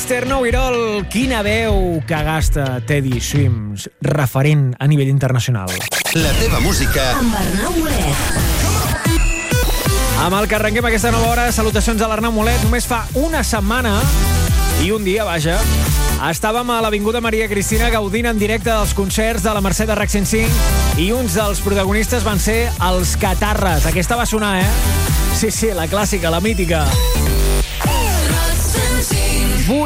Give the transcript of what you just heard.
Mr. Know-It-All, quina veu que gasta Teddy Swims, referent a nivell internacional. La teva música amb Arnau Molet. Amb el que arrenquem aquesta nova hora, salutacions a l'Arnau Molet. Només fa una setmana i un dia, vaja, estàvem a l'Avinguda Maria Cristina gaudint en directe dels concerts de la Mercè de RAC 105 i uns dels protagonistes van ser els Catarres. Aquesta va sonar, eh? Sí, la clàssica, la mítica.